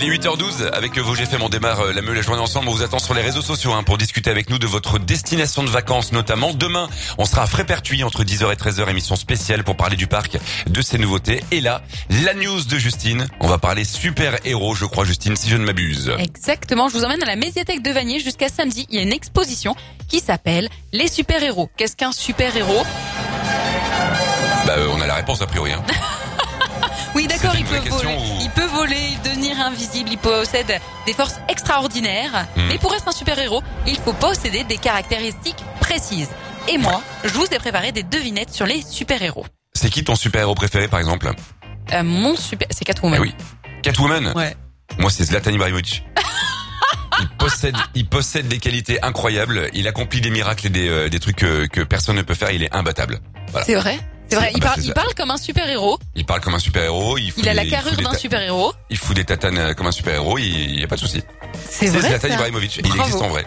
est 8h12 avec vos GFM. On démarre la journée ensemble. On vous attend sur les réseaux sociaux pour discuter avec nous de votre destination de vacances notamment. Demain, on sera à Frépertuis entre 10h et 13h, émission spéciale pour parler du parc, de ses nouveautés. Et là, la news de Justine. On va parler super-héros, je crois, Justine, si je ne m'abuse. Exactement, je vous emmène à la médiathèque de Vanier jusqu'à samedi. Il y a une exposition qui s'appelle Les super-héros. Qu'est-ce qu'un super-héros ? On a la réponse a priori. Oui, d'accord, il peut voler. Il peut voler, devenir invisible, il possède des forces extraordinaires. Mais pour être un super-héros, il faut posséder des caractéristiques précises. Et moi, je vous ai préparé des devinettes sur les super-héros. C'est qui ton super-héros préféré, par exemple ? C'est Catwoman. Ah oui. Catwoman ? Ouais. Moi, c'est Zlatan Ibrahimovic. Il possède des qualités incroyables. Il accomplit des miracles et des trucs que personne ne peut faire. Il est imbattable. Voilà. C'est vrai. Il parle comme un super-héros. Il parle comme un super-héros. Il a la carrure d'un super-héros. Il fout des tatanes comme un super-héros. Il y a pas de souci. C'est vrai. Zlatan Ibrahimovic. Il existe en vrai.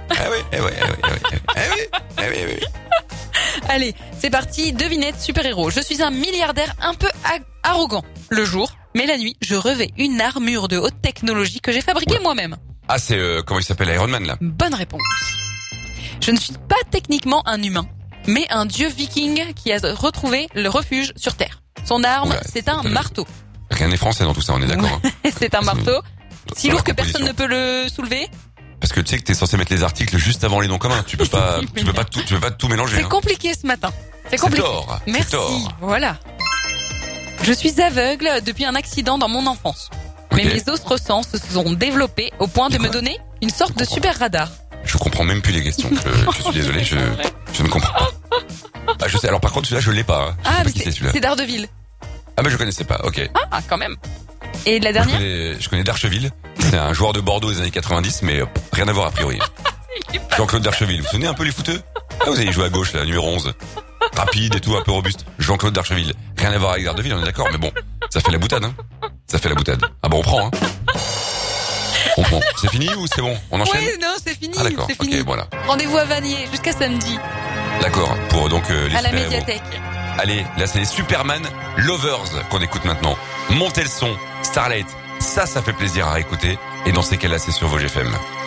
Ah oui. Allez, c'est parti. Devinette super-héros. Je suis un milliardaire un peu arrogant le jour, mais la nuit, je revêts une armure de haute technologie que j'ai fabriquée moi-même. Ah, c'est comment il s'appelle, Iron Man là. Bonne réponse. Je ne suis pas techniquement un humain, mais un dieu viking qui a retrouvé le refuge sur Terre. Son arme, c'est un marteau. Rien n'est français dans tout ça, on est d'accord. C'est un marteau, si lourd que personne ne peut le soulever. Parce que tu sais que t'es censé mettre les articles juste avant les noms communs. Tu peux pas tout mélanger. C'est compliqué ce matin. C'est compliqué. Tort. Merci. Voilà. Je suis aveugle depuis un accident dans mon enfance. Mais mes autres sens se sont développés au point de me donner une sorte de super radar. Je comprends même plus les questions. Je suis désolé, je ne comprends pas. Ah, je sais. Alors par contre, celui-là, je l'ai pas. C'est Daredevil. Ah, mais je connaissais pas. Ok. Ah, quand même. Et la dernière? Je connais Darcheville. C'est un joueur de Bordeaux des années 90, mais rien à voir a priori. Jean-Claude Darcheville. Vous vous souvenez un peu les footeux? Ah, vous avez joué à gauche, là, numéro 11. Rapide et tout, un peu robuste. Jean-Claude Darcheville. Rien à voir avec Daredevil, on est d'accord, mais bon. Ça fait la boutade, Ça fait la boutade. Ah bon, on prend, On prend. C'est fini ou c'est bon? On enchaîne? Oui, non, c'est fini. Ah d'accord, c'est fini. Ok, voilà. Rendez-vous à Vanier jusqu'à samedi. D'accord, pour donc les à la super-héros. médiathèque. Allez, là c'est les Superman Lovers qu'on écoute maintenant. Montez le son, Starlight, ça fait plaisir à écouter. Et dans ces cas-là, c'est sur vos GFM.